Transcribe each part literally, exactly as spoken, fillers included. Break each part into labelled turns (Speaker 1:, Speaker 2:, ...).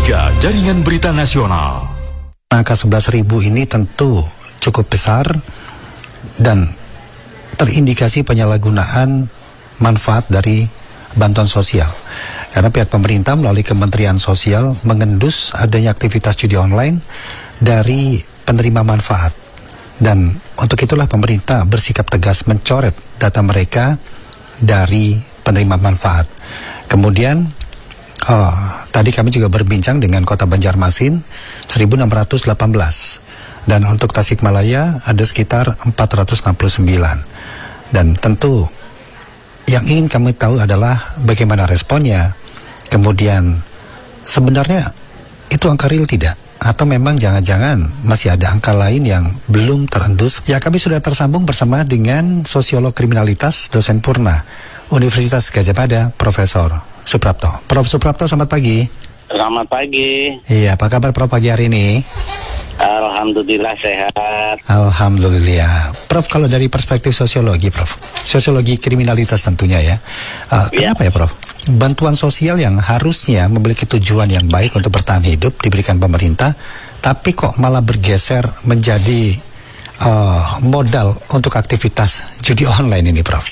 Speaker 1: tiga Jaringan Berita Nasional.
Speaker 2: Angka sebelas ribu ini tentu cukup besar dan terindikasi penyalahgunaan manfaat dari bantuan sosial. Karena pihak pemerintah melalui Kementerian Sosial mengendus adanya aktivitas judi online dari penerima manfaat. Dan untuk itulah pemerintah bersikap tegas mencoret data mereka dari penerima manfaat. Kemudian oh, tadi kami juga berbincang dengan Kota Banjarmasin seribu enam ratus delapan belas dan untuk Tasikmalaya ada sekitar empat ratus enam puluh sembilan. Dan tentu yang ingin kami tahu adalah bagaimana responnya. Kemudian sebenarnya itu angka real tidak? Atau memang jangan-jangan masih ada angka lain yang belum terendus? Ya, kami sudah tersambung bersama dengan sosiolog kriminalitas dosen Purna Universitas Gadjah Mada, Profesor Suprapto. Prof Suprapto, selamat pagi.
Speaker 3: Selamat pagi.
Speaker 2: Iya, apa kabar Prof pagi hari ini?
Speaker 3: Alhamdulillah sehat.
Speaker 2: Alhamdulillah. Prof, kalau dari perspektif sosiologi, Prof, sosiologi kriminalitas tentunya ya, uh, ya. Kenapa ya Prof? Bantuan sosial yang harusnya memiliki tujuan yang baik untuk bertahan hidup diberikan pemerintah, tapi kok malah bergeser menjadi uh, modal untuk aktivitas judi online ini, Prof?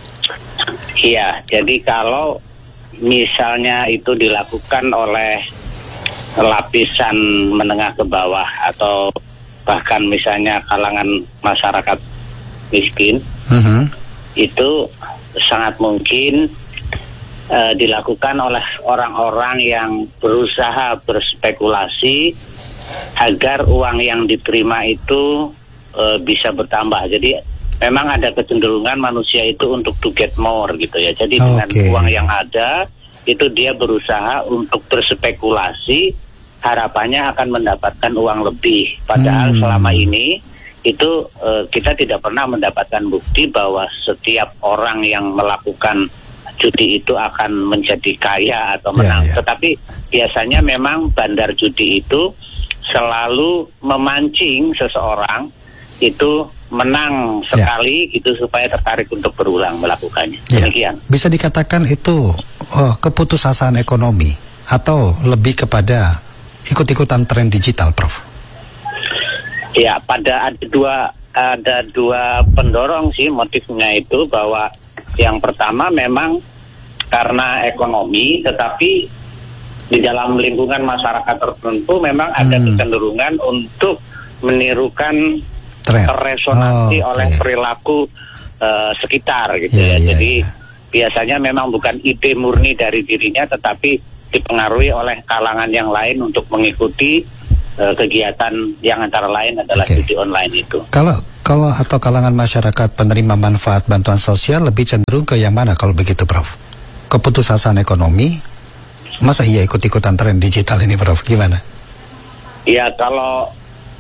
Speaker 3: Iya, jadi kalau misalnya itu dilakukan oleh lapisan menengah ke bawah atau bahkan misalnya kalangan masyarakat miskin, uh-huh. itu sangat mungkin uh, dilakukan oleh orang-orang yang berusaha berspekulasi agar uang yang diterima itu uh, bisa bertambah. Jadi memang ada kecenderungan manusia itu untuk to get more gitu ya. Jadi dengan okay. uang yang ada itu dia berusaha untuk berspekulasi, harapannya akan mendapatkan uang lebih. Padahal hmm. selama ini itu uh, kita tidak pernah mendapatkan bukti bahwa setiap orang yang melakukan judi itu akan menjadi kaya atau menang. Yeah, yeah. Tetapi biasanya memang bandar judi itu selalu memancing seseorang itu menang sekali ya. Gitu supaya tertarik untuk berulang melakukannya. Ya. Demikian. Bisa dikatakan itu oh, keputusasaan ekonomi atau lebih kepada ikut-ikutan tren digital, Prof? Ya, pada ada dua ada dua pendorong sih motifnya itu, bahwa yang pertama memang karena ekonomi, tetapi di dalam lingkungan masyarakat tertentu memang ada hmm. kecenderungan untuk menirukan terresonansi oh, oleh okay. perilaku uh, sekitar gitu yeah, ya. Yeah, Jadi yeah. biasanya memang bukan ide murni dari dirinya, tetapi dipengaruhi oleh kalangan yang lain untuk mengikuti uh, kegiatan yang antara lain adalah okay. judi online itu. Kalau kalau atau kalangan masyarakat penerima manfaat bantuan sosial lebih cenderung ke yang mana kalau begitu, Prof? Keputusasaan ekonomi? Masa iya ikut-ikutan tren digital ini, Prof? Gimana? Ya, kalau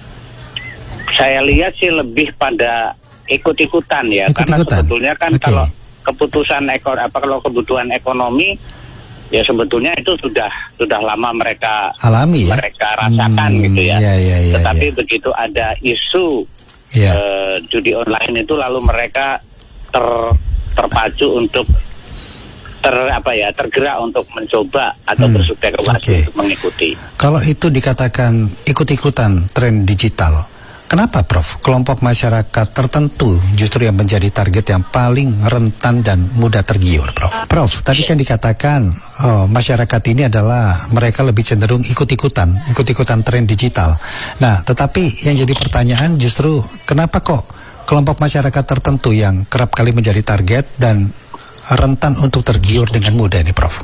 Speaker 3: saya lihat sih lebih pada ikut-ikutan ya, ikut-ikutan. Karena sebetulnya kan okay. kalau keputusan ekor apa kalau kebutuhan ekonomi ya sebetulnya itu sudah sudah lama mereka alami ya? mereka rasakan hmm, gitu ya. Ya, ya, ya Tetapi ya. begitu ada isu ya. uh, judi online itu lalu mereka ter terpacu untuk ter apa ya tergerak untuk mencoba atau hmm, berspekulasi okay. untuk mengikuti. Kalau itu dikatakan ikut-ikutan tren digital, kenapa, Prof, kelompok masyarakat tertentu justru yang menjadi target yang paling rentan dan mudah tergiur, Prof? Prof, tadi kan dikatakan oh, masyarakat ini adalah mereka lebih cenderung ikut-ikutan, ikut-ikutan tren digital. Nah, tetapi yang jadi pertanyaan justru kenapa kok kelompok masyarakat tertentu yang kerap kali menjadi target dan rentan untuk tergiur dengan mudah ini, Prof?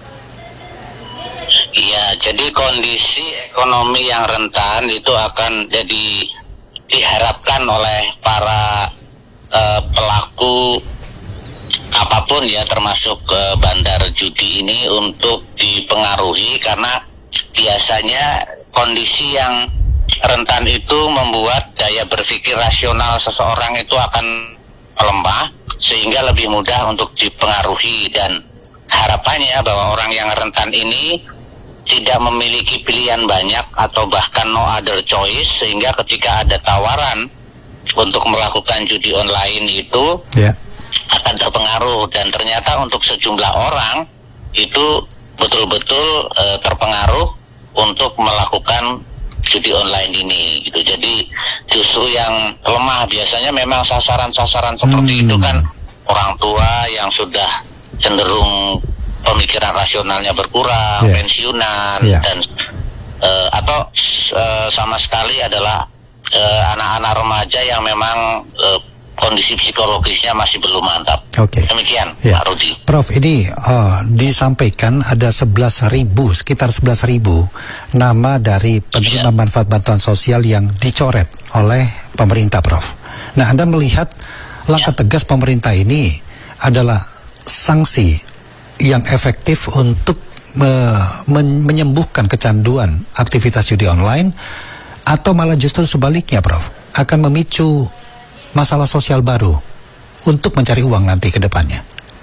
Speaker 3: Iya, jadi kondisi ekonomi yang rentan itu akan jadi diharapkan oleh para uh, pelaku apapun ya, termasuk uh, bandar judi ini untuk dipengaruhi, karena biasanya kondisi yang rentan itu membuat daya berpikir rasional seseorang itu akan melemah sehingga lebih mudah untuk dipengaruhi, dan harapannya bahwa orang yang rentan ini tidak memiliki pilihan banyak atau bahkan no other choice, sehingga ketika ada tawaran untuk melakukan judi online itu yeah. akan terpengaruh, dan ternyata untuk sejumlah orang itu betul-betul e, terpengaruh untuk melakukan judi online ini gitu. Jadi justru yang lemah biasanya memang sasaran-sasaran seperti
Speaker 2: Hmm.
Speaker 3: itu kan orang tua yang sudah cenderung pemikiran rasionalnya berkurang,
Speaker 2: Yeah.
Speaker 3: pensiunan
Speaker 2: Yeah.
Speaker 3: dan uh, atau uh, sama sekali adalah uh, anak-anak remaja yang memang uh, kondisi psikologisnya masih belum mantap.
Speaker 2: Oke.
Speaker 3: Demikian,
Speaker 2: Ya.
Speaker 3: Pak Rudi.
Speaker 2: Prof, ini uh, disampaikan ada sebelas ribu, sekitar sebelas ribu nama dari penerima
Speaker 3: Ya.
Speaker 2: manfaat bantuan sosial yang dicoret oleh pemerintah, Prof. Nah, Anda melihat langkah
Speaker 3: Ya.
Speaker 2: tegas pemerintah ini adalah sanksi yang efektif untuk me- men- menyembuhkan kecanduan aktivitas judi online, atau malah justru sebaliknya, Prof, akan memicu masalah sosial baru untuk mencari uang nanti ke depannya?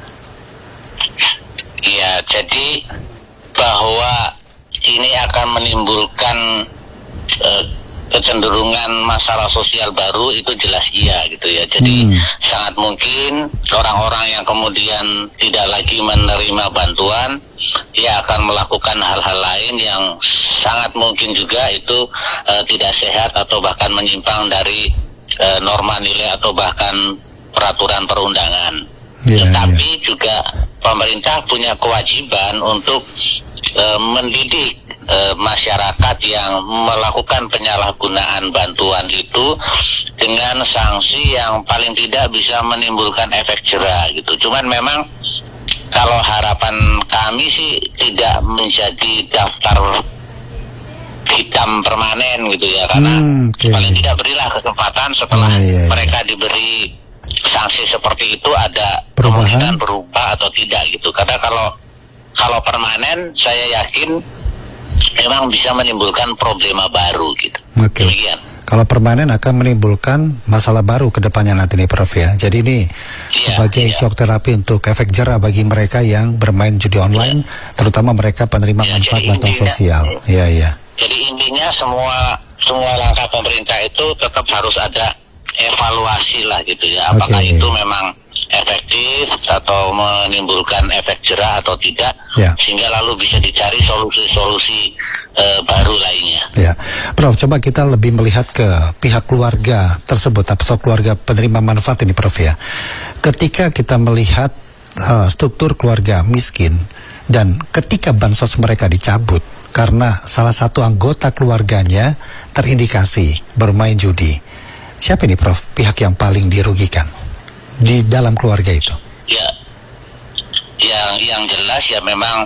Speaker 3: Ya, jadi bahwa ini akan menimbulkan eh, kecenderungan masalah sosial baru itu jelas iya gitu ya. Jadi
Speaker 2: Hmm.
Speaker 3: sangat mungkin orang-orang yang kemudian tidak lagi menerima bantuan, dia akan melakukan hal-hal lain yang sangat mungkin juga itu eh, tidak sehat atau bahkan menyimpang dari eh, norma nilai atau bahkan peraturan perundangan.
Speaker 2: Yeah,
Speaker 3: Tetapi juga pemerintah punya kewajiban untuk eh, mendidik eh, masyarakat yang melakukan penyalahgunaan bantuan itu dengan sanksi yang paling tidak bisa menimbulkan efek jera gitu. Cuman memang kalau harapan kami sih tidak menjadi daftar hitam permanen gitu ya, karena
Speaker 2: Hmm, oke.
Speaker 3: paling tidak berilah kesempatan setelah
Speaker 2: Ah, iya, iya.
Speaker 3: mereka diberi sanksi seperti itu ada
Speaker 2: Perubahan?
Speaker 3: kemungkinan berubah atau tidak gitu. Karena kalau kalau permanen saya yakin memang bisa menimbulkan problema baru gitu.
Speaker 2: Oke.
Speaker 3: Demikian.
Speaker 2: Kalau permanen akan menimbulkan masalah baru ke depannya nanti nih, Prof ya. Jadi ini
Speaker 3: Iya,
Speaker 2: sebagai
Speaker 3: iya.
Speaker 2: shock terapi untuk efek jera bagi mereka yang bermain judi online, terutama mereka penerima
Speaker 3: Iya,
Speaker 2: manfaat
Speaker 3: jadi
Speaker 2: bantuan
Speaker 3: intinya-
Speaker 2: sosial. Iya, iya.
Speaker 3: Jadi intinya semua semua langkah pemerintah itu tetap harus ada evaluasi lah gitu ya. Apakah
Speaker 2: Oke.
Speaker 3: itu memang efektif atau menimbulkan efek jera atau tidak,
Speaker 2: Ya.
Speaker 3: sehingga lalu bisa dicari solusi-solusi eh, baru lainnya.
Speaker 2: Ya, Prof, coba kita lebih melihat ke pihak keluarga tersebut atau keluarga penerima manfaat ini, Prof ya. Ketika kita melihat uh, struktur keluarga miskin dan ketika bansos mereka dicabut karena salah satu anggota keluarganya terindikasi bermain judi, siapa ini, Prof, pihak yang paling dirugikan di dalam keluarga itu?
Speaker 3: Ya, yang yang jelas ya memang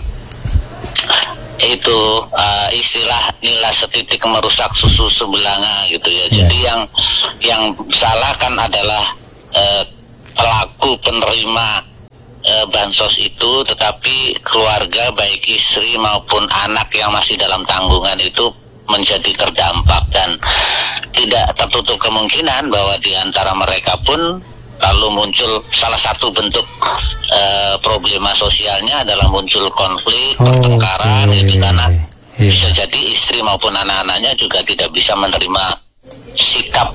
Speaker 3: itu uh, istilah nilai setitik merusak susu sebelanga gitu ya.
Speaker 2: Yeah.
Speaker 3: Jadi yang yang salah kan adalah uh, pelaku penerima uh, bansos itu, tetapi keluarga baik istri maupun anak yang masih dalam tanggungan itu menjadi terdampak, dan tidak tertutup kemungkinan bahwa di antara mereka pun lalu muncul salah satu bentuk uh, problema sosialnya adalah muncul konflik,
Speaker 2: Oh,
Speaker 3: pertengkaran
Speaker 2: oke.
Speaker 3: itu, karena
Speaker 2: Iya.
Speaker 3: bisa jadi istri maupun anak-anaknya juga tidak bisa menerima sikap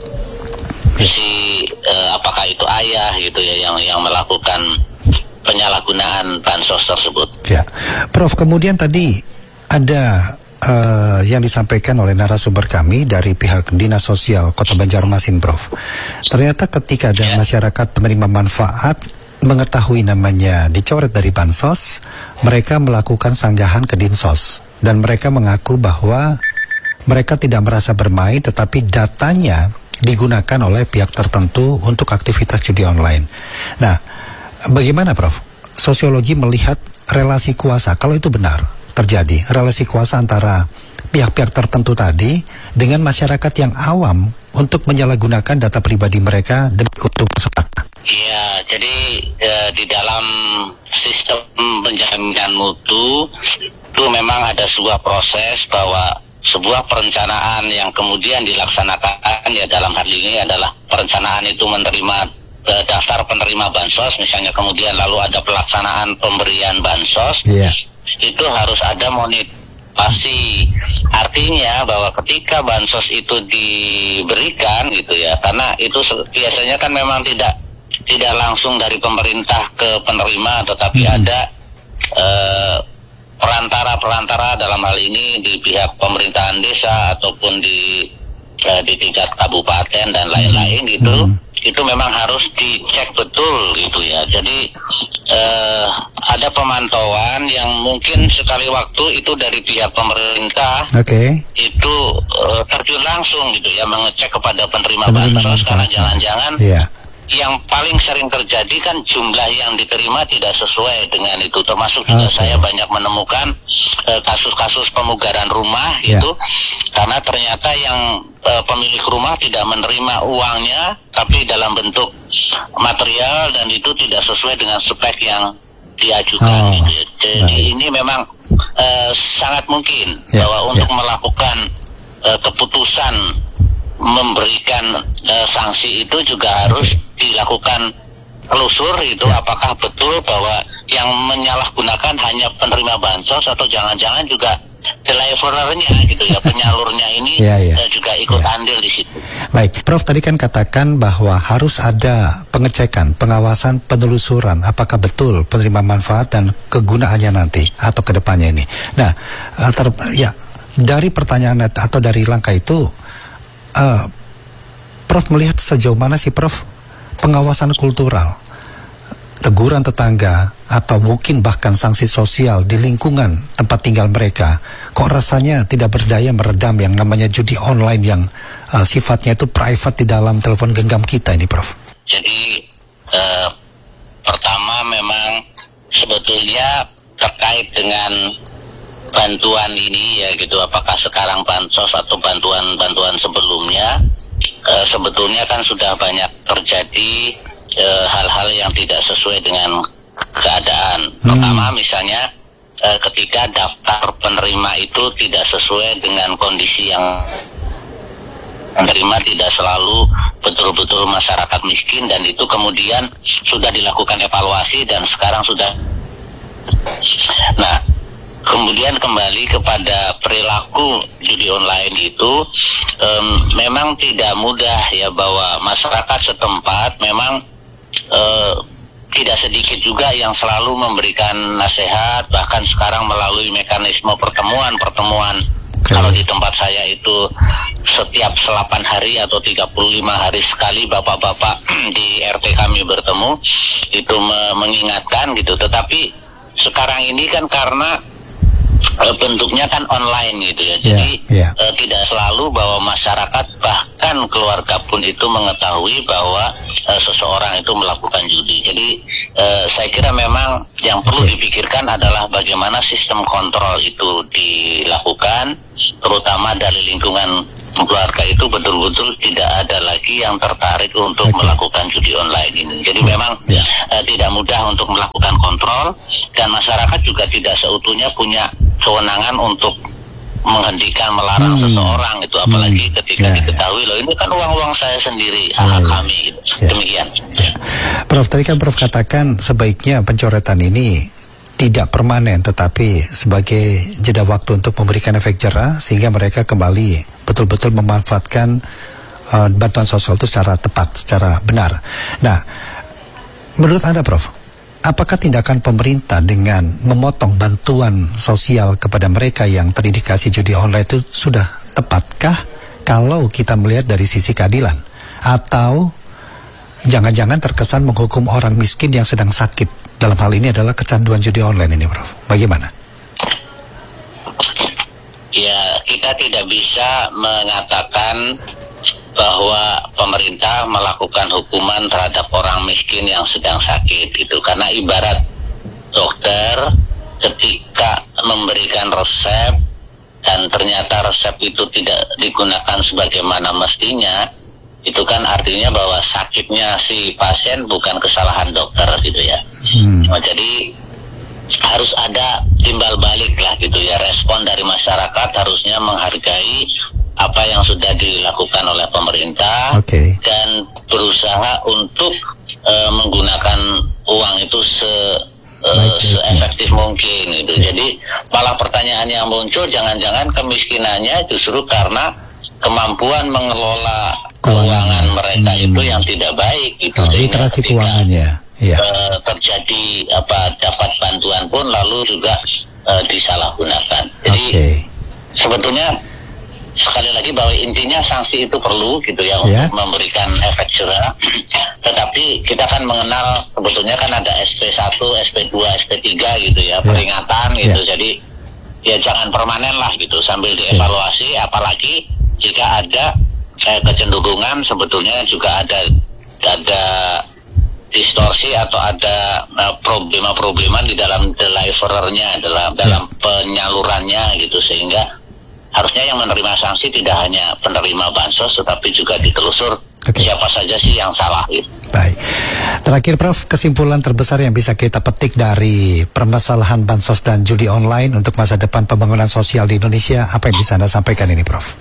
Speaker 3: si uh, apakah itu ayah gitu ya yang yang melakukan penyalahgunaan bansos tersebut.
Speaker 2: Ya, Prof, kemudian tadi ada uh, yang disampaikan oleh narasumber kami dari pihak Dinas Sosial Kota Banjarmasin, Prof. Ternyata ketika ada
Speaker 3: Ya.
Speaker 2: masyarakat penerima manfaat mengetahui namanya dicoret dari bansos, mereka melakukan sanggahan ke Dinsos dan mereka mengaku bahwa mereka tidak merasa bermain, tetapi datanya digunakan oleh pihak tertentu untuk aktivitas judi online. Nah, bagaimana, Prof, sosiologi melihat relasi kuasa, kalau itu benar terjadi, relasi kuasa antara pihak-pihak tertentu tadi dengan masyarakat yang awam untuk menyalahgunakan data pribadi mereka demi keuntungan semata?
Speaker 3: Ya, jadi eh, di dalam sistem penjaminan mutu itu memang ada sebuah proses bahwa sebuah perencanaan yang kemudian dilaksanakan ya dalam hal ini adalah perencanaan itu menerima eh, daftar penerima bansos misalnya, kemudian lalu ada pelaksanaan pemberian bansos.
Speaker 2: Iya.
Speaker 3: Itu harus ada monetisasi. Artinya bahwa ketika bansos itu diberikan gitu ya, karena itu se- biasanya kan memang tidak tidak langsung dari pemerintah ke penerima, tetapi
Speaker 2: Hmm.
Speaker 3: ada eh, perantara-perantara dalam hal ini di pihak pemerintahan desa ataupun di eh, di tingkat kabupaten dan lain-lain gitu, hmm. itu memang harus dicek betul gitu ya. Jadi eh, ada pemantauan yang mungkin sekali waktu itu dari pihak pemerintah,
Speaker 2: okay.
Speaker 3: itu eh, terjun langsung gitu ya, mengecek kepada penerima,
Speaker 2: penerima
Speaker 3: bansos, karena jangan-jangan
Speaker 2: yeah.
Speaker 3: yang paling sering terjadi kan jumlah yang diterima tidak sesuai dengan itu. Termasuk juga okay. saya banyak menemukan uh, kasus-kasus pemugaran rumah
Speaker 2: yeah.
Speaker 3: itu, karena ternyata yang uh, pemilik rumah tidak menerima uangnya, tapi dalam bentuk material, dan itu tidak sesuai dengan spek yang diajukan.
Speaker 2: Oh,
Speaker 3: gitu. Jadi
Speaker 2: baik.
Speaker 3: ini memang uh, sangat mungkin
Speaker 2: yeah.
Speaker 3: bahwa untuk
Speaker 2: yeah.
Speaker 3: melakukan uh, keputusan memberikan uh, sanksi itu juga harus dilakukan telusur itu ya. Apakah betul bahwa yang menyalahgunakan hanya penerima bansos atau jangan-jangan juga deliverernya gitu ya, penyalurnya ini ya, ya. juga ikut ya. andil di situ.
Speaker 2: Baik, Prof tadi kan katakan bahwa harus ada pengecekan, pengawasan, penelusuran apakah betul penerima manfaat dan kegunaannya nanti atau kedepannya ini. Nah, ter, ya dari pertanyaan atau dari langkah itu, uh, Prof melihat sejauh mana sih Prof pengawasan kultural, teguran tetangga, atau mungkin bahkan sanksi sosial di lingkungan tempat tinggal mereka, kok rasanya tidak berdaya meredam yang namanya judi online yang uh, sifatnya itu private di dalam telepon genggam kita ini, Prof?
Speaker 3: Jadi uh, pertama memang sebetulnya terkait dengan bantuan ini ya gitu, apakah sekarang bansos atau bantuan-bantuan sebelumnya, Uh, sebetulnya kan sudah banyak terjadi uh, hal-hal yang tidak sesuai dengan keadaan. Hmm. Pertama misalnya uh, ketika daftar penerima itu tidak sesuai dengan kondisi yang penerima tidak selalu betul-betul masyarakat miskin, dan itu kemudian sudah dilakukan evaluasi dan sekarang sudah. Nah, kemudian kembali kepada perilaku judi online itu, um, memang tidak mudah ya, bahwa masyarakat setempat memang uh, tidak sedikit juga yang selalu memberikan nasihat, bahkan sekarang melalui mekanisme pertemuan-pertemuan. Okay. Kalau di tempat saya itu setiap delapan hari atau tiga puluh lima hari sekali bapak-bapak di R T kami bertemu, itu me- mengingatkan gitu. Tetapi sekarang ini kan karena bentuknya kan online gitu ya, jadi yeah, yeah. Uh, tidak selalu bahwa masyarakat bahkan keluarga pun itu mengetahui bahwa uh, seseorang itu melakukan judi. Jadi uh, saya kira memang yang perlu okay. dipikirkan adalah bagaimana sistem kontrol itu dilakukan, terutama dari lingkungan keluarga itu betul-betul tidak ada lagi yang tertarik untuk okay. melakukan judi online ini. Jadi memang yeah. uh, tidak mudah untuk melakukan kontrol, dan masyarakat juga tidak seutuhnya punya kewenangan untuk menghentikan, melarang hmm. seseorang itu, apalagi hmm. ketika yeah, diketahui loh ini kan uang-uang saya sendiri, hak yeah, kami gitu. Yeah. Demikian.
Speaker 2: Yeah. Prof, tadi kan Prof katakan sebaiknya pencoretan ini tidak permanen, tetapi sebagai jeda waktu untuk memberikan efek jerah sehingga mereka kembali betul-betul memanfaatkan uh, bantuan sosial itu secara tepat, secara benar. Nah, menurut Anda Prof, apakah tindakan pemerintah dengan memotong bantuan sosial kepada mereka yang terindikasi judi online itu sudah tepatkah kalau kita melihat dari sisi keadilan? Atau jangan-jangan terkesan menghukum orang miskin yang sedang sakit? Dalam hal ini adalah kecanduan judi online ini, Prof. Bagaimana?
Speaker 3: Ya, kita tidak bisa mengatakan bahwa pemerintah melakukan hukuman terhadap orang miskin yang sedang sakit gitu, karena ibarat dokter ketika memberikan resep dan ternyata resep itu tidak digunakan sebagaimana mestinya, itu kan artinya bahwa sakitnya si pasien bukan kesalahan dokter gitu ya. Hmm. Nah, jadi harus ada timbal balik lah gitu ya, respon dari masyarakat harusnya menghargai apa yang sudah dilakukan oleh pemerintah, okay. dan berusaha untuk uh, menggunakan uang itu se uh, seefektif mungkin gitu. Yeah. Jadi malah pertanyaan yang muncul, jangan-jangan kemiskinannya justru karena kemampuan mengelola keuangan mereka hmm. itu yang tidak baik gitu.
Speaker 2: Oh, literasi keuangannya. Yeah.
Speaker 3: Uh, terjadi apa dapat bantuan pun lalu juga uh, disalahgunakan. Jadi
Speaker 2: okay.
Speaker 3: sebetulnya sekali lagi bahwa intinya sanksi itu perlu gitu ya
Speaker 2: yeah.
Speaker 3: untuk memberikan efek jerah. Tetapi kita kan mengenal sebetulnya kan ada S P satu, S P dua, S P tiga gitu ya, yeah. peringatan gitu. Yeah. Jadi ya jangan permanen lah gitu sambil dievaluasi. Yeah. Apalagi jika ada eh, kecenderungan sebetulnya juga ada ada distorsi atau ada uh, problema-problema di dalam deliverernya, dalam dalam yeah. penyalurannya gitu, sehingga harusnya yang menerima sanksi tidak hanya penerima bansos tetapi juga ditelusur okay. siapa saja sih yang salah gitu.
Speaker 2: Baik. Terakhir Prof, kesimpulan terbesar yang bisa kita petik dari permasalahan bansos dan judi online untuk masa depan pembangunan sosial di Indonesia, apa yang bisa Anda sampaikan ini Prof?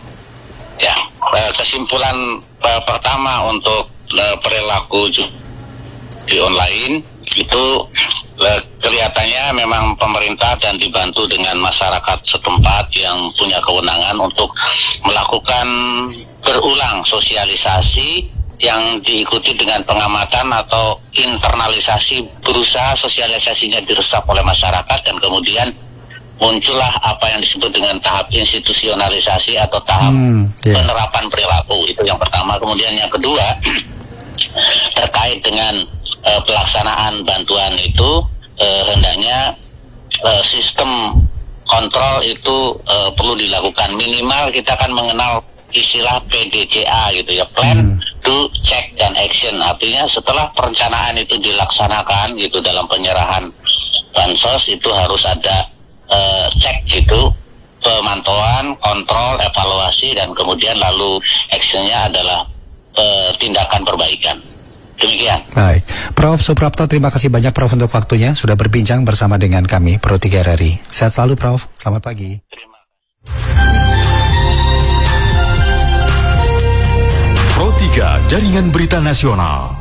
Speaker 3: Ya, kesimpulan pertama untuk perilaku judi online itu kelihatannya memang pemerintah dan dibantu dengan masyarakat setempat yang punya kewenangan untuk melakukan berulang sosialisasi yang diikuti dengan pengamatan atau internalisasi, berusaha sosialisasinya diresap oleh masyarakat dan kemudian muncullah apa yang disebut dengan tahap institusionalisasi atau tahap hmm, yeah. penerapan perilaku. Itu yang pertama. Kemudian yang kedua terkait dengan uh, pelaksanaan bantuan itu uh, hendaknya uh, sistem kontrol itu uh, perlu dilakukan. Minimal kita kan mengenal istilah P D C A gitu ya, plan, hmm. do, check, dan action. Artinya setelah perencanaan itu dilaksanakan gitu dalam penyerahan bansos itu harus ada uh, cek gitu, pemantauan, kontrol, evaluasi, dan kemudian lalu actionnya adalah Uh, tindakan perbaikan. Demikian.
Speaker 2: Baik, Prof Suprapto, terima kasih banyak Prof untuk waktunya sudah berbincang bersama dengan kami Pro tiga R R I. Sehat selalu Prof. Selamat pagi.
Speaker 3: Terima kasih.
Speaker 1: Pro tiga Jaringan Berita Nasional.